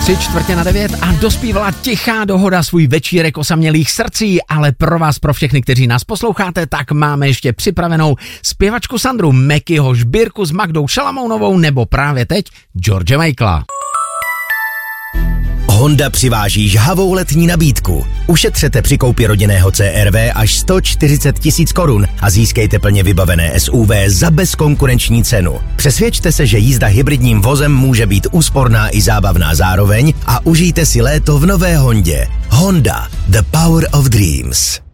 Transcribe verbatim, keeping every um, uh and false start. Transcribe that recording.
Tři čtvrtě na devět a dospívala Tichá dohoda, svůj večírek osamělých srdcí, ale pro vás, pro všechny, kteří nás posloucháte, tak máme ještě připravenou zpěvačku Sandru, Mekyho, Žbírku s Magdou Šalamounovou nebo právě teď George Michaela. Honda přiváží žhavou letní nabídku. Ušetřete při koupi rodinného C R V až sto čtyřicet tisíc korun a získejte plně vybavené S U V za bezkonkurenční cenu. Přesvědčte se, že jízda hybridním vozem může být úsporná i zábavná zároveň a užijte si léto v nové Hondě. Honda, the power of dreams.